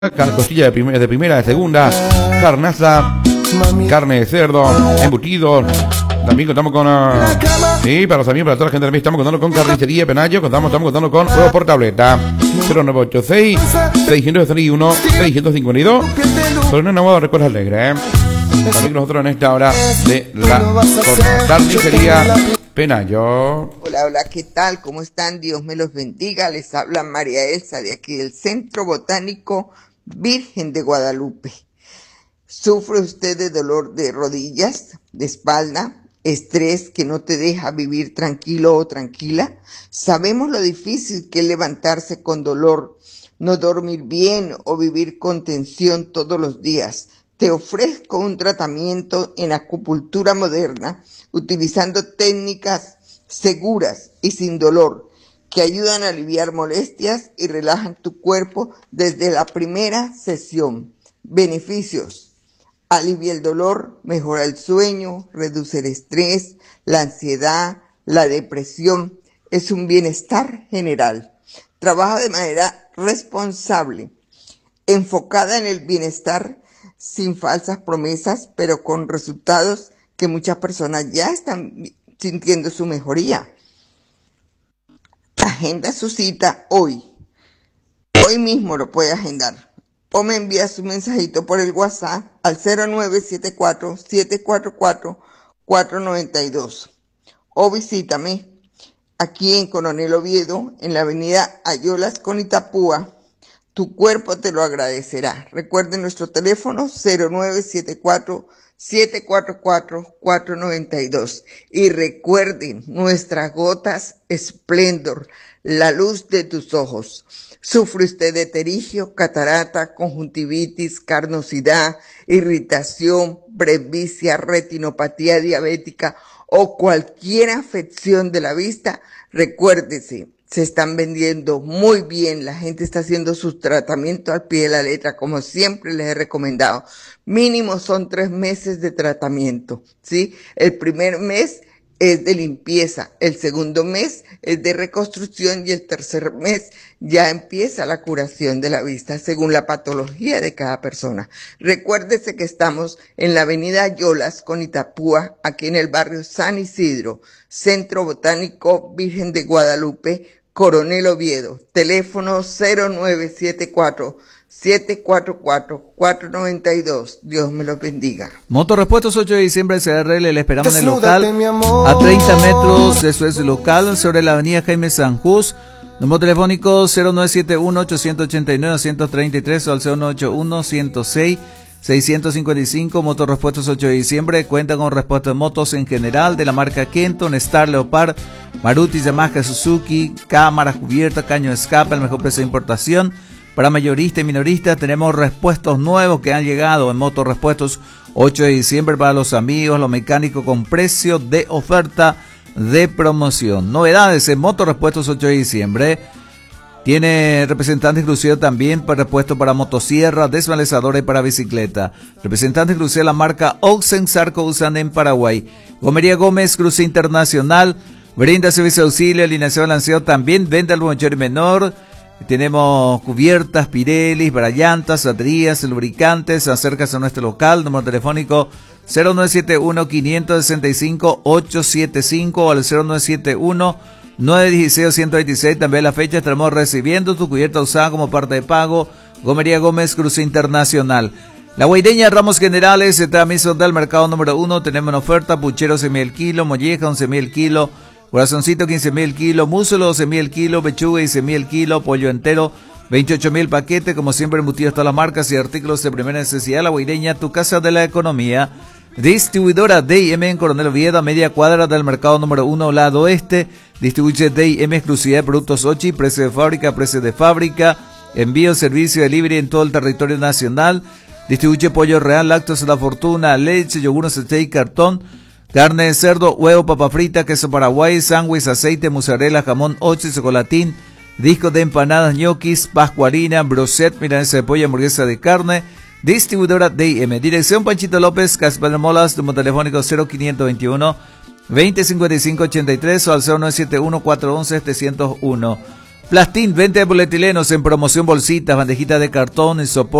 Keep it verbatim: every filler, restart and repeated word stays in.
Costilla de primera, de primera, de segunda, carnaza, carne de cerdo, embutidos. También contamos con, uh, sí, para los amigos, para toda la gente también estamos contando con carnicería, penayo, contamos, estamos contando con huevos por tableta. cero nueve ocho seis, seis cero uno, seis cinco dos. Sobre una nueva recuerda alegre, ¿eh? También nosotros en esta hora de la carnicería Penayo. Hola, hola, ¿qué tal? ¿Cómo están? Dios me los bendiga. Les habla María Elsa de aquí del Centro Botánico Virgen de Guadalupe. ¿Sufre usted de dolor de rodillas, de espalda, estrés que no te deja vivir tranquilo o tranquila? Sabemos lo difícil que es levantarse con dolor, no dormir bien o vivir con tensión todos los días. Te ofrezco un tratamiento en acupuntura moderna utilizando técnicas seguras y sin dolor que ayudan a aliviar molestias y relajan tu cuerpo desde la primera sesión. Beneficios: alivia el dolor, mejora el sueño, reduce el estrés, la ansiedad, la depresión. Es un bienestar general. Trabaja de manera responsable, enfocada en el bienestar, sin falsas promesas, pero con resultados que muchas personas ya están sintiendo su mejoría. Agenda su cita hoy. Hoy mismo lo puede agendar. O me envía su mensajito por el WhatsApp al cero nueve siete cuatro, siete cuatro cuatro, cuatro nueve dos. O visítame aquí en Coronel Oviedo, en la avenida Ayolas con Itapúa. Tu cuerpo te lo agradecerá. Recuerden nuestro teléfono cero nueve siete cuatro, siete cuatro cuatro, cuatro nueve dos. Y recuerden nuestras gotas Splendor, la luz de tus ojos. ¿Sufre usted de terigio, catarata, conjuntivitis, carnosidad, irritación, presbicia, retinopatía diabética o cualquier afección de la vista? Recuérdese, se están vendiendo muy bien, la gente está haciendo sus tratamientos al pie de la letra, como siempre les he recomendado. Mínimo son tres meses de tratamiento, ¿sí? El primer mes es de limpieza, el segundo mes es de reconstrucción y el tercer mes ya empieza la curación de la vista según la patología de cada persona. Recuérdese que estamos en la avenida Ayolas con Itapúa, aquí en el barrio San Isidro, Centro Botánico Virgen de Guadalupe, Coronel Oviedo. Teléfono cero nueve siete cuatro, siete cuatro cuatro, cuatro nueve dos. Dios me los bendiga. Motorrepuestos ocho de diciembre C R L, le esperamos en el local a treinta metros de su ex local sobre la avenida Jaime Sanjús. Número telefónico cero nueve siete uno, ocho ocho nueve, uno tres tres o al cero nueve ocho uno, ciento seis, seiscientos cincuenta y cinco. Motorrepuestos ocho de diciembre cuenta con repuestos de motos en general de la marca Kenton, Star, Leopard, Maruti, Yamaha, Suzuki, cámaras, cubiertas, caño de escape, el mejor precio de importación. Para mayoristas y minoristas tenemos repuestos nuevos que han llegado en Motorrepuestos ocho de diciembre para los amigos, los mecánicos con precio de oferta de promoción. Novedades en Motorrepuestos ocho de diciembre. Tiene representante exclusivo también para repuesto para motosierra, desmalezadora y para bicicleta. Representante exclusivo de la marca Oxen Sarco usan en Paraguay. Gomería Gómez, Cruce Internacional. Brinda servicio de auxilio, alineación balanceo. También vende al mayor y menor. Tenemos cubiertas, Pirelli, llantas, baterías, lubricantes. Acércase a nuestro local. Número telefónico cero nueve siete uno, cinco seis cinco, ocho siete cinco o al cero nueve siete uno, nueve uno seis, uno dos seis. También la fecha estaremos recibiendo tu cubierta usada como parte de pago. Gomería Gómez, Cruce Internacional. La Guaireña Ramos Generales, transmisión del mercado número uno. Tenemos en oferta puchero once mil el kilo, molleja once mil el kilo, corazoncito quince mil el kilo, músculo doce mil el kilo, pechuga diez mil el kilo, pollo entero veintiocho mil paquete. Como siempre, embutidos todas las marcas y artículos de primera necesidad. La Guaireña, tu casa de la economía. Distribuidora D y M en Coronel Oviedo, a media cuadra del mercado número uno, lado oeste. Distribuye D y M, exclusividad de productos Ochi, precio de fábrica, precio de fábrica. Envío, servicio, delivery en todo el territorio nacional. Distribuye pollo real, lácteos La Fortuna, leche, yogur, aceite y cartón. Carne de cerdo, huevo, papa frita, queso paraguay, sándwich, aceite, mozzarella, jamón, ocho, chocolatín. Discos de empanadas, ñoquis, pascualina, broset, milanesa de pollo, hamburguesa de carne. Distribuidora D y M. Dirección Panchito López, Caspar Molas, número telefónico cero quinientos veintiuno, veinte cincuenta y cinco ochenta y tres o al cero nueve siete uno, cuatro once, setecientos uno. Plastín, venta de polietilenos en promoción, bolsitas, bandejitas de cartón, en soporte.